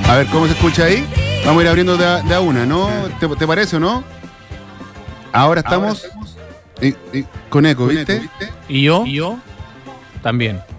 A ver, ¿cómo se escucha ahí? Vamos a ir abriendo de a una, ¿no? ¿Te parece o no? Ahora estamos con eco, ¿viste? ¿Y yo? También.